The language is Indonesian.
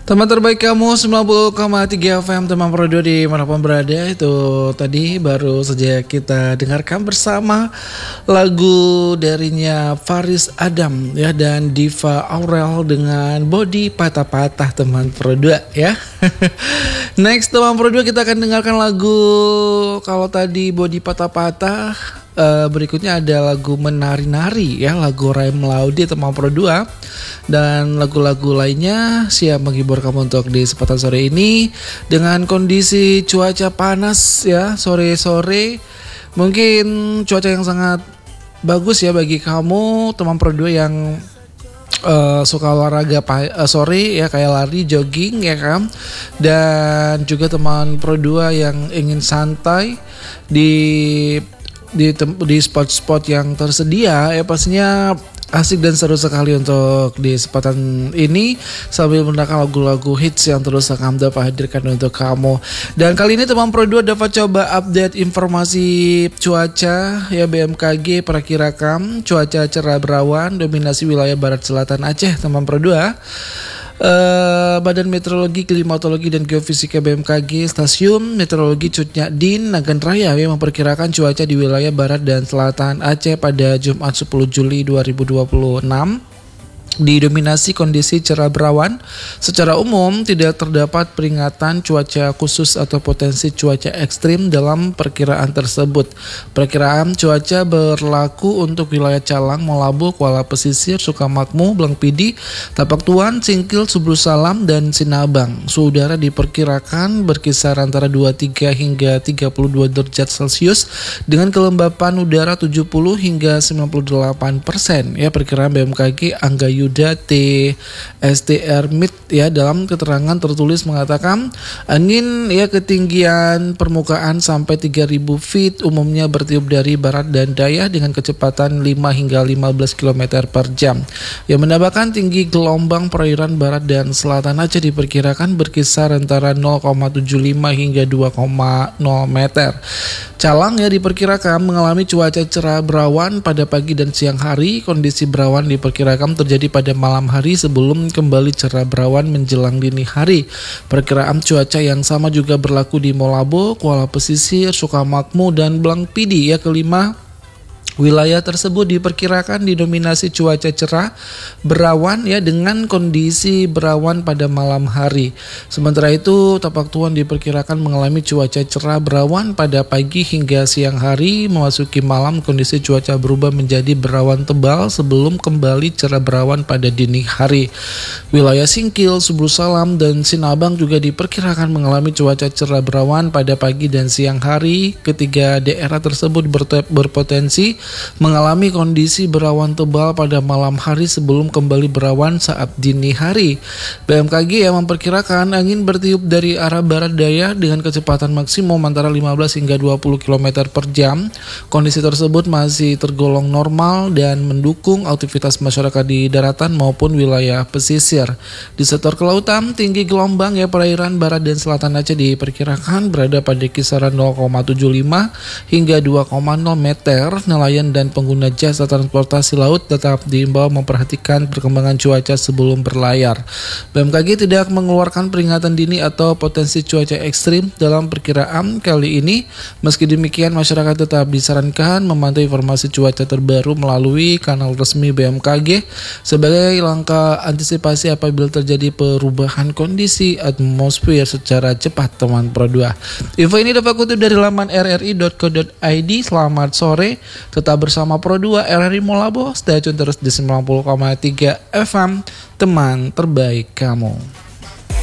Teman terbaik kamu 90,3 FM teman Pro2 di manapun berada. Itu tadi baru saja kita dengarkan bersama lagu darinya Faris Adam ya dan Diva Aurel dengan Body Patah-Patah teman Pro2 ya. Next teman Pro2 kita akan dengarkan lagu, kalau tadi Body Patah-Patah, berikutnya ada lagu Menari-Nari ya, lagu Raim Laude teman Pro2, dan lagu-lagu lainnya siap menghibur kamu untuk di kesempatan sore ini dengan kondisi cuaca panas ya, sore-sore mungkin cuaca yang sangat bagus ya bagi kamu teman Pro2 yang suka olahraga sore ya, kayak lari, jogging ya kan, dan juga teman Pro2 yang ingin santai di spot-spot yang tersedia ya, pastinya asik dan seru sekali untuk di kesempatan ini sambil mendengarkan lagu-lagu hits yang terus akan dapat hadirkan untuk kamu. Dan kali ini teman Pro2 dapat coba update informasi cuaca ya, BMKG perakirakan cuaca cerah berawan dominasi wilayah barat selatan Aceh teman Pro2. Badan Meteorologi, Klimatologi dan Geofisika BMKG Stasiun Meteorologi Cutnya Din Nagan Raya yang memperkirakan cuaca di wilayah barat dan selatan Aceh pada Jumat 10 Juli 2026 didominasi kondisi cerah berawan. Secara umum tidak terdapat peringatan cuaca khusus atau potensi cuaca ekstrim dalam perkiraan tersebut. Perkiraan cuaca berlaku untuk wilayah Calang, Molabu, Kuala Pesisir, Sukamakmur, Blang Pidi, Tapak Tuan, Singkil, Subru Salam, dan Sinabang. Suhu udara diperkirakan berkisar antara 23 hingga 32 derajat Celcius dengan kelembapan udara 70 hingga 98%. Ya, perkiraan BMKG Angga Yuda TSTR MIT ya, dalam keterangan tertulis mengatakan angin ya ketinggian permukaan sampai 3000 feet umumnya bertiup dari barat dan daya dengan kecepatan 5 hingga 15 km per jam. Yang menambahkan tinggi gelombang perairan barat dan selatan Aceh diperkirakan berkisar antara 0,75 hingga 2,0 meter. Calang ya diperkirakan mengalami cuaca cerah berawan pada pagi dan siang hari. Kondisi berawan diperkirakan terjadi pada malam hari sebelum kembali cerah berawan menjelang dini hari. Perkiraan cuaca yang sama juga berlaku di Molabo, Kuala Pesisir, Sukamakmur, dan Blang Pidi ya. Kelima wilayah tersebut diperkirakan didominasi cuaca cerah berawan ya dengan kondisi berawan pada malam hari. Sementara itu Tapak Tuan diperkirakan mengalami cuaca cerah berawan pada pagi hingga siang hari. Memasuki malam kondisi cuaca berubah menjadi berawan tebal sebelum kembali cerah berawan pada dini hari. Wilayah Singkil, Subru Salam, dan Sinabang juga diperkirakan mengalami cuaca cerah berawan pada pagi dan siang hari. Ketiga daerah tersebut berpotensi mengalami kondisi berawan tebal pada malam hari sebelum kembali berawan saat dini hari. BMKG yang memperkirakan angin bertiup dari arah barat daya dengan kecepatan maksimum antara 15 hingga 20 km per jam. Kondisi tersebut masih tergolong normal dan mendukung aktivitas masyarakat di daratan maupun wilayah pesisir. Di sektor kelautan, tinggi gelombang ya perairan barat dan selatan Aceh diperkirakan berada pada kisaran 0,75 hingga 2,0 meter. Nelayan dan pengguna jasa transportasi laut tetap diimbau memperhatikan perkembangan cuaca sebelum berlayar. BMKG tidak mengeluarkan peringatan dini atau potensi cuaca ekstrim dalam perkiraan kali ini. Meski demikian, masyarakat tetap disarankan memantau informasi cuaca terbaru melalui kanal resmi BMKG sebagai langkah antisipasi apabila terjadi perubahan kondisi atmosfer secara cepat teman Pro2. Info ini dapat kutip dari laman rri.co.id. Selamat sore. Tetap bersama Pro2 RRI Molabo, stay tune terus di 90,3 FM, teman terbaik kamu.